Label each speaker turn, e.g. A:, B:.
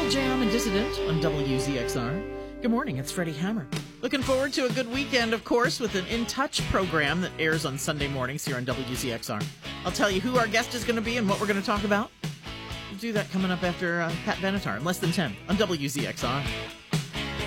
A: Jam and Dissident on WZXR. Good morning, it's Freddie Hammer. Looking forward to a good weekend, of course, with an In Touch program that airs on Sunday mornings here on WZXR. I'll tell you who our guest is going to be and what we're going to talk about. We'll do that coming up after Pat Benatar in less than 10 on WZXR.